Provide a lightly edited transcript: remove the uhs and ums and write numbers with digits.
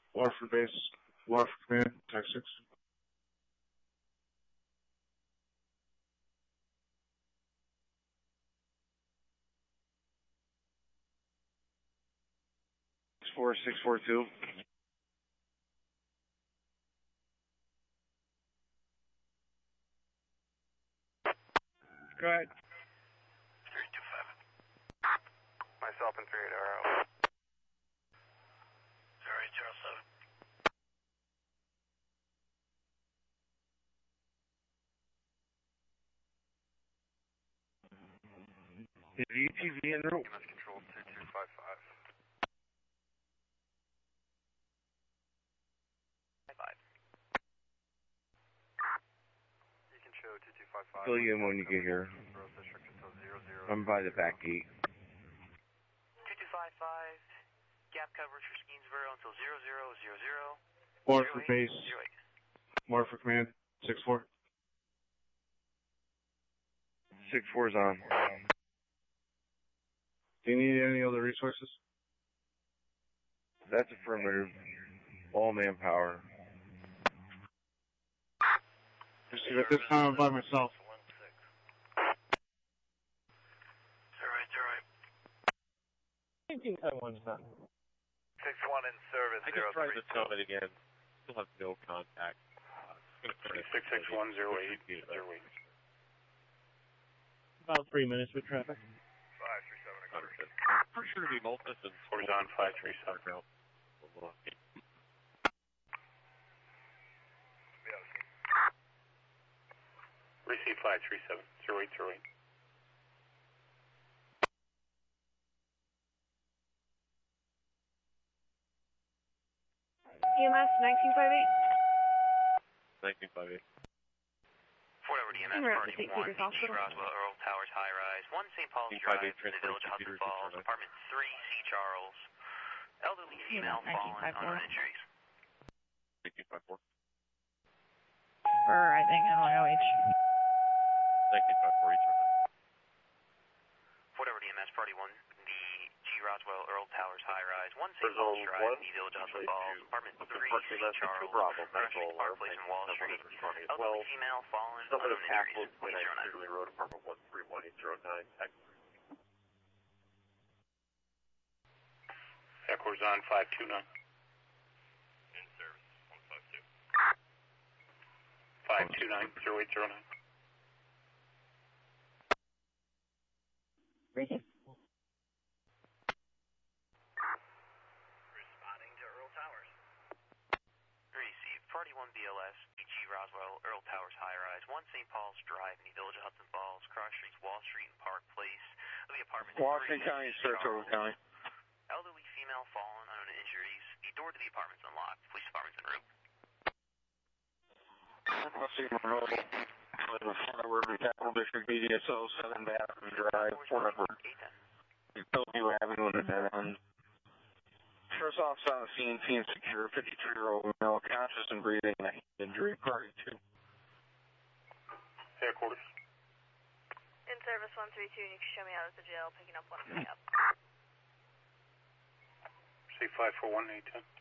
Waterford base, Waterford command, tech 6. Four 642. Go ahead. 325. Myself and 38 RO. 0807. Is ETV en route? EMS control 2255. You can show 2255. Fill you in when you get here. I'm by the back gate. 2255. Gap coverage for Skeensboro until 0000. Waterford base. Waterford command, 6-4. 6-4's on. Do you need any other resources? That's affirmative. All manpower. At this time, I'm by myself. 19-1's done. 6-1 in service. I just tried to tell it again. Still have no contact. 66108. About 3 minutes with traffic. 537. Pretty sure to be Multus and Horizon 537. Receive 537. 0808. EMS 1958. 1958. Fort Edward EMS, Party 1, East Roswell, Earl Towers, High Rise, 1 St. Paul's Drive, the Village of Hudson Falls, Apartment 3, C. Charles. Elderly female fallen, unknown injuries. 1954. For, I think, NYOH. 1954, each one. Fort Edward EMS, Party 1, the G. Roswell, Earl Towers, High Rise, 1 St. Paul's Drive, the Village of Hudson Falls, Apartment 3, C. Charles, Rushing Park Place and Wall Street. Elderly female fallen, unknown injuries. Please Italy Road, Apartment 131809, Texas. Headquarters on 529. In service, 152. 529, 0809. Receive. Responding to Earl Towers. Receive. Party 1 BLS, EG Roswell, Earl Towers High Rise, 1 St. Paul's Drive in the Village of Hudson Falls, Cross Streets, Wall Street, and Park Place. Of the apartment Washington County, Saratoga County. Elderly female fallen, unknown injuries. The door to the apartment's unlocked. Police department's en route. We're in Capital District BDSO 7 Bathroom Drive, Fort Edward. Hillview Avenue at that end. Sheriff's office on the scene, team secure, 53-year-old male, conscious and breathing, injury, party 2. Headquarters. In service 132, and you can show me out of the jail, picking up one coming up. See 541, 810.